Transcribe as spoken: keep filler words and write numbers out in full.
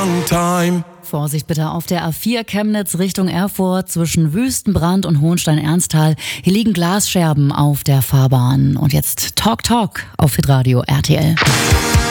long time. Vorsicht bitte auf der A vier Chemnitz Richtung Erfurt zwischen Wüstenbrand und Hohenstein-Ernsthal. Hier liegen Glasscherben auf der Fahrbahn. Und jetzt Talk Talk auf Hitradio R T L.